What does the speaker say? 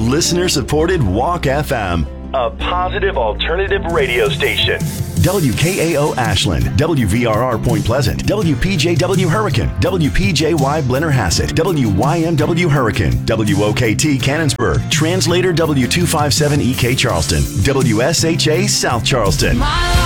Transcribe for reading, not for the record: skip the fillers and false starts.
Listener-supported Walk FM, a positive alternative radio station. WKAO Ashland, WVRR Point Pleasant, WPJW Hurricane, WPJY Blennerhassett, WYMW Hurricane, WOKT Cannonsburg, Translator W257EK Charleston, WSHA South Charleston.